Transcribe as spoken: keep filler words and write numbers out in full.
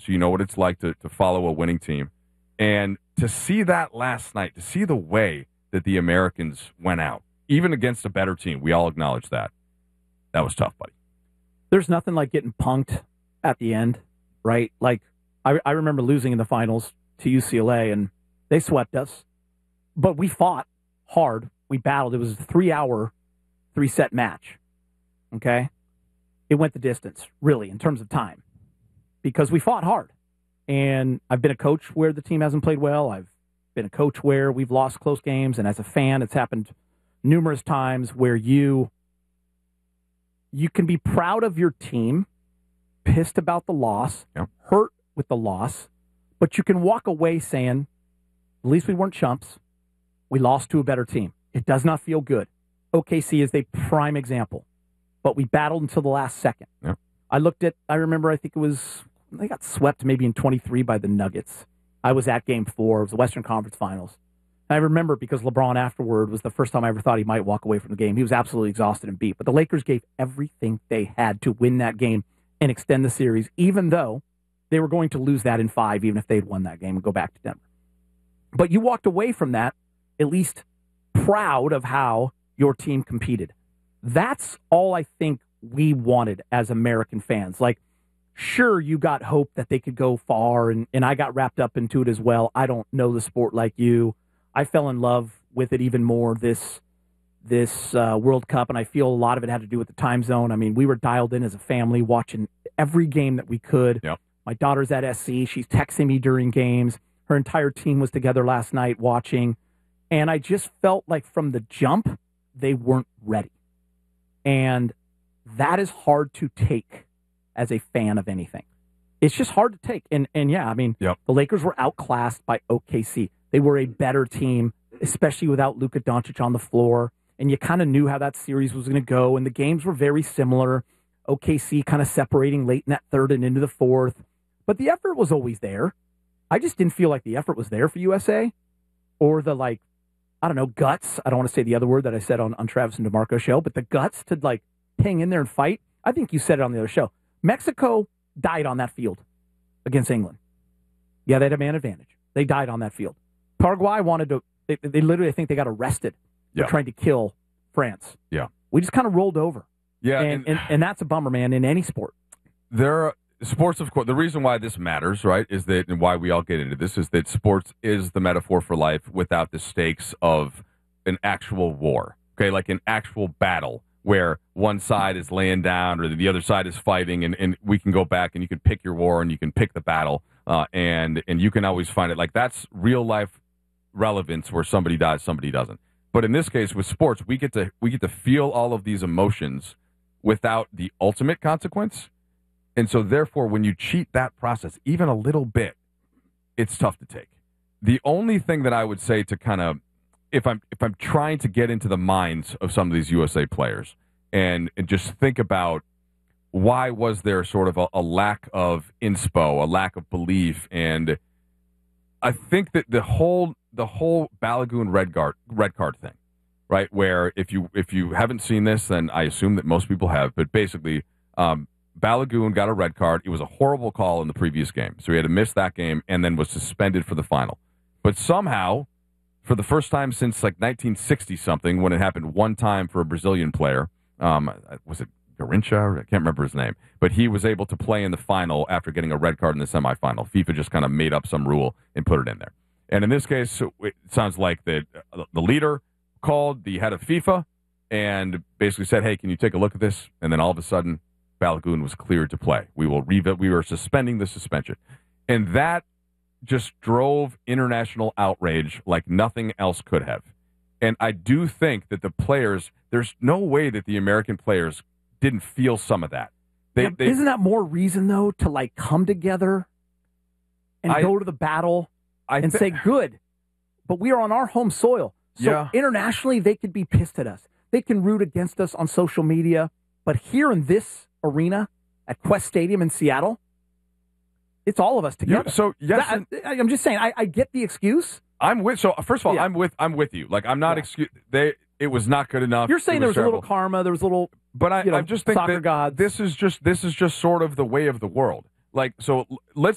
so you know what it's like to, to follow a winning team. And to see that last night, to see the way that the Americans went out, even against a better team, we all acknowledge that. That was tough, buddy. There's nothing like getting punked at the end, right? Like, I, I remember losing in the finals to U C L A, and they swept us. But we fought hard. We battled. It was a three-hour, three-set match, okay? It went the distance, really, in terms of time, because we fought hard. And I've been a coach where the team hasn't played well. I've been a coach where we've lost close games. And as a fan, it's happened numerous times where you you can be proud of your team, pissed about the loss, yep. hurt with the loss, but you can walk away saying, at least we weren't chumps. We lost to a better team. It does not feel good. O K C is a prime example. But we battled until the last second. Yep. I looked at, I remember, I think it was, they got swept maybe in twenty-three by the Nuggets. I was at game four. It was the Western Conference Finals. And I remember because LeBron afterward was the first time I ever thought he might walk away from the game. He was absolutely exhausted and beat. But the Lakers gave everything they had to win that game and extend the series, even though they were going to lose that in five, even if they'd won that game and go back to Denver. But you walked away from that at least proud of how your team competed. That's all I think we wanted as American fans. Like, sure, you got hope that they could go far, and, and I got wrapped up into it as well. I don't know the sport like you. I fell in love with it even more this this uh, World Cup, and I feel a lot of it had to do with the time zone. I mean, we were dialed in as a family, watching every game that we could. Yep. My daughter's at S C. She's texting me during games. Her entire team was together last night watching, and I just felt like from the jump, they weren't ready. And that is hard to take as a fan of anything. It's just hard to take. And and yeah, I mean, yep. the Lakers were outclassed by O K C. They were a better team, especially without Luka Doncic on the floor. And you kind of knew how that series was going to go. And the games were very similar. O K C kind of separating late in that third and into the fourth. But the effort was always there. I just didn't feel like the effort was there for U S A or the, like, I don't know, guts. I don't want to say the other word that I said on, on Travis and DeMarco's show, but the guts to, like, hang in there and fight. I think you said it on the other show. Mexico died on that field against England. Yeah, they had a man advantage. They died on that field. Paraguay wanted to, they, they literally, I think they got arrested for yeah. trying to kill France. Yeah. We just kind of rolled over. Yeah. And, and, and, and that's a bummer, man, in any sport. There are sports, of course, the reason why this matters, right, is that, and why we all get into this, is that sports is the metaphor for life without the stakes of an actual war, okay, like an actual battle where one side is laying down or the other side is fighting, and, and we can go back and you can pick your war and you can pick the battle, uh, and and you can always find it. Like, that's real life relevance where somebody dies, somebody doesn't. But in this case, with sports, we get to we get to feel all of these emotions without the ultimate consequence. And so, therefore, when you cheat that process even a little bit, it's tough to take. The only thing that I would say to kind of, if I'm if I'm trying to get into the minds of some of these U S A players and, and just think about why was there sort of a, a lack of inspo, a lack of belief, and I think that the whole the whole Balogun red card red card thing, right? Where if you if you haven't seen this, then I assume that most people have, but basically. Um, Balogun got a red card. It was a horrible call in the previous game. So he had to miss that game and then was suspended for the final. But somehow, for the first time since like nineteen sixty-something, when it happened one time for a Brazilian player, um, was it Garincha? I can't remember his name. But he was able to play in the final after getting a red card in the semifinal. FIFA just kind of made up some rule and put it in there. And in this case, it sounds like the, the leader called the head of FIFA and basically said, hey, can you take a look at this? And then all of a sudden, Balogun was cleared to play. We will rev- We were suspending the suspension. And that just drove international outrage like nothing else could have. And I do think that the players, there's no way that the American players didn't feel some of that. They, yeah, they, isn't that more reason, though, to, like, come together and I, go to the battle I and th- say, good, but we are on our home soil. So yeah. internationally, they could be pissed at us. They can root against us on social media. But here in this arena at Quest Stadium in Seattle, it's all of us together. Yeah, so yes, that, I, I'm just saying. I, I get the excuse. I'm with. So first of all, yeah. I'm with. I'm with you. Like I'm not yeah. excuse. They. It was not good enough. You're saying it there was terrible. a little karma. There was a little. But I, you know, I just think soccer that gods. this is just. This is just sort of the way of the world. Like so. Let's